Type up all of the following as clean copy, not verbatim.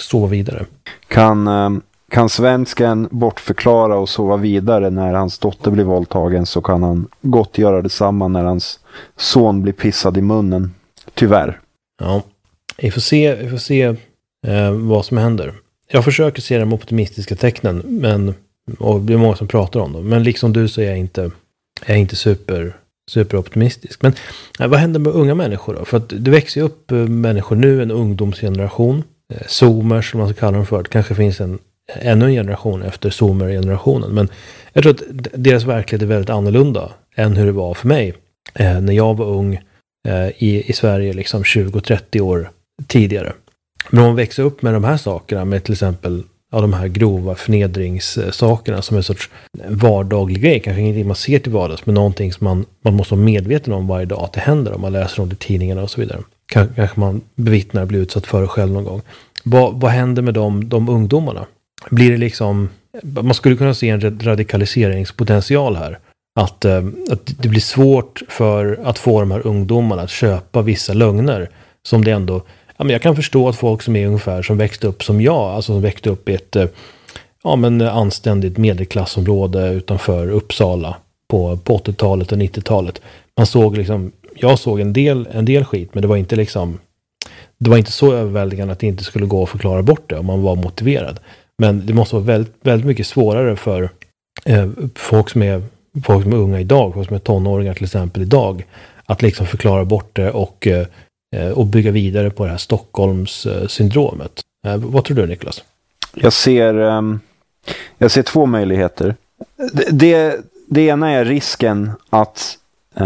sova vidare. Kan svensken bortförklara och sova vidare när hans dotter blir våldtagen, så kan han gott göra detsamma när hans son blir pissad i munnen. Tyvärr. Ja, vi får se vad som händer. Jag försöker se de optimistiska tecknen, och det är många som pratar om dem. Men liksom du så är jag inte super optimistisk. Men vad händer med unga människor då? För att det växer ju upp människor nu, en ungdomsgeneration. Zoomers som man ska kalla dem för. Det kanske finns ännu en generation efter Zoomer-generationen. Men jag tror att deras verklighet är väldigt annorlunda än hur det var för mig. När jag var ung i Sverige liksom 20-30 år tidigare. Men om man växer upp med de här sakerna, med till exempel de här grova förnedringssakerna som är en sorts vardaglig grej, kanske ingenting man ser till vardags, men någonting som man måste vara medveten om varje dag att det händer, om man läser om det i tidningarna och så vidare. Kanske man bevittnar, blir utsatt för det själv någon gång. Vad händer med de ungdomarna? Blir det liksom, man skulle kunna se en radikaliseringspotential här. Att det blir svårt för att få de här ungdomarna att köpa vissa lögner som det ändå... Ja, men jag kan förstå att folk som är ungefär som växte upp som jag, alltså som växte upp i ett anständigt medelklassområde utanför Uppsala på 80-talet och 90-talet. Jag såg en del skit, men det var inte så överväldigande att det inte skulle gå att förklara bort det om man var motiverad. Men det måste vara väldigt, väldigt mycket svårare för folk som är unga idag, folk som är tonåringar till exempel idag, att liksom förklara bort det och bygga vidare på det här Stockholms-syndromet. Vad tror du, Niklas? Jag ser två möjligheter. Det ena är risken att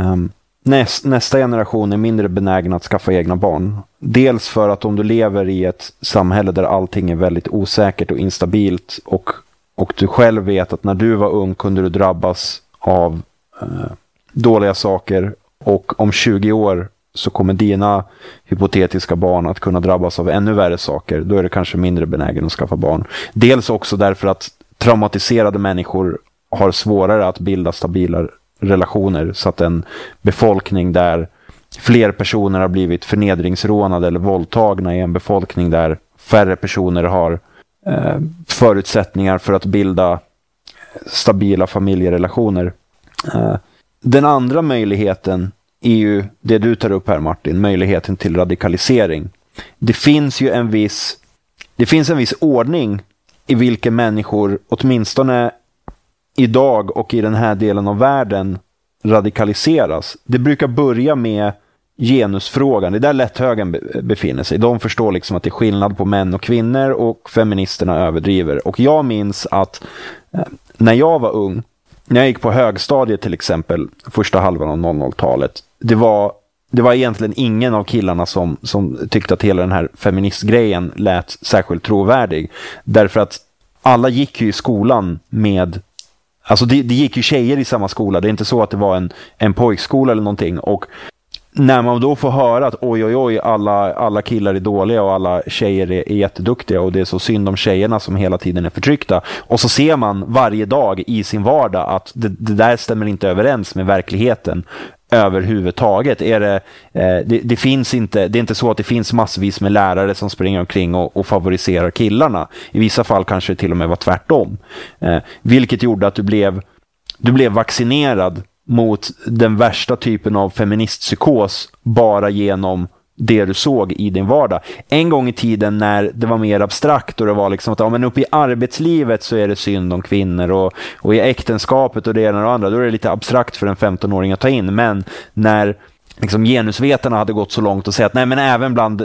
nästa generation är mindre benägen att skaffa egna barn. Dels för att om du lever i ett samhälle där allting är väldigt osäkert och instabilt, och du själv vet att när du var ung kunde du drabbas av dåliga saker, och om 20 år så kommer dina hypotetiska barn att kunna drabbas av ännu värre saker. Då är det kanske mindre benägen att skaffa barn. Dels också därför att traumatiserade människor har svårare att bilda stabila relationer, så att en befolkning där fler personer har blivit förnedringsrånade eller våldtagna är en befolkning där färre personer har förutsättningar för att bilda stabila familjerelationer. Den andra möjligheten är ju det du tar upp här, Martin, möjligheten till radikalisering. Det finns en viss ordning i vilken människor, åtminstone idag och i den här delen av världen, radikaliseras. Det brukar börja med genusfrågan. Det är där lätthögern befinner sig. De förstår liksom att det är skillnad på män och kvinnor, och feministerna överdriver. Och jag minns att när jag var ung, när jag gick på högstadiet till exempel, första halvan av 00-talet, det var egentligen ingen av killarna som tyckte att hela den här feministgrejen lät särskilt trovärdig. Därför att alla gick ju i skolan med... Alltså det gick ju tjejer i samma skola. Det är inte så att det var en pojkskola eller någonting. Och när man då får höra att oj, alla killar är dåliga och alla tjejer är jätteduktiga, och det är så synd om tjejerna som hela tiden är förtryckta. Och så ser man varje dag i sin vardag att det där stämmer inte överens med verkligheten överhuvudtaget. Det är inte så att det finns massvis med lärare som springer omkring och favoriserar killarna. I vissa fall kanske det till och med var tvärtom. Vilket gjorde att du blev vaccinerad mot den värsta typen av feministpsykos bara genom det du såg i din vardag. En gång i tiden när det var mer abstrakt och det var liksom att men uppe i arbetslivet så är det synd om kvinnor, och i äktenskapet och det ena och andra, då är det lite abstrakt för en 15-åring att ta in. Men när liksom genusvetarna hade gått så långt och säga att nej, men även bland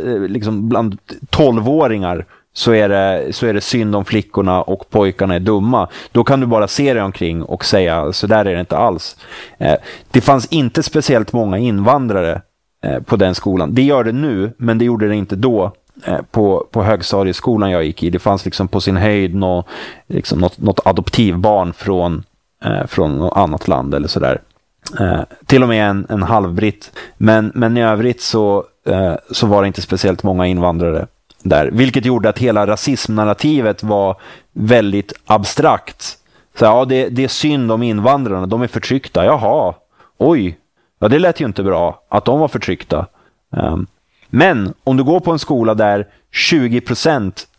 12-åringar så är det synd om flickorna och pojkarna är dumma. Då kan du bara se dig omkring och säga så där är det inte alls. Det fanns inte speciellt många invandrare på den skolan. Det gör det nu, men det gjorde det inte då på högstadieskolan jag gick i. Det fanns liksom på sin höjd något adoptivbarn från något annat land eller sådär. Till och med en halvbritt. Men i övrigt så var det inte speciellt många invandrare där. Vilket gjorde att hela rasismnarrativet var väldigt abstrakt. Så ja, det är synd om invandrarna, de är förtryckta. Jaha, oj. Ja, det lät ju inte bra att de var förtryckta. Men om du går på en skola där 20%